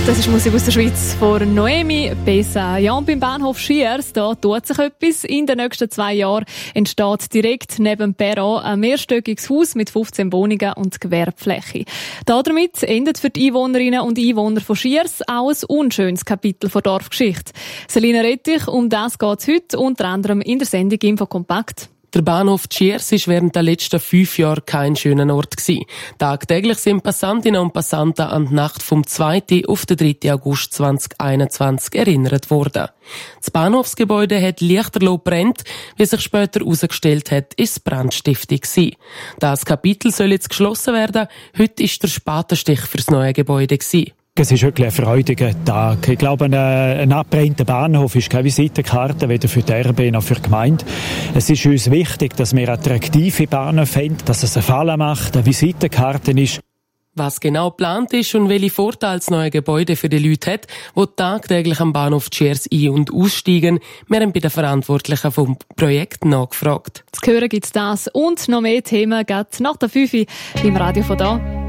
Das ist Musik aus der Schweiz von Noemi Besa. Ja, und beim Bahnhof Schiers, da tut sich etwas. In den nächsten 2 Jahren entsteht direkt neben dem Perron ein mehrstöckiges Haus mit 15 Wohnungen und Gewerbefläche. Damit endet für die Einwohnerinnen und Einwohner von Schiers auch ein unschönes Kapitel der Dorfgeschichte. Selina Rettich, um das geht es heute, unter anderem in der Sendung Infokompakt. Der Bahnhof Schiers war während der letzten 5 Jahre kein schöner Ort gewesen. Tagtäglich sind Passantinnen und Passanten an die Nacht vom 2. auf den 3. August 2021 erinnert worden. Das Bahnhofsgebäude hat lichterloh brennt, wie sich später herausgestellt hat, ist es brandstiftig gewesen. Das Kapitel soll jetzt geschlossen werden. Heute ist der Spatenstich für das neue Gebäude gewesen. Es ist wirklich ein freudiger Tag. Ich glaube, ein abbrennender Bahnhof ist keine Visitenkarte, weder für die RB noch für die Gemeinde. Es ist uns wichtig, dass wir attraktive Bahnhöfe haben, dass es eine Falle macht, eine Visitenkarte ist. Was genau geplant ist und welche Vorteile das neue Gebäude für die Leute hat, die tagtäglich am Bahnhof Schiers ein- und aussteigen, wir haben bei den Verantwortlichen vom Projekt nachgefragt. Zu hören gibt's das und noch mehr Themen geht nach der 5 im Radio von da.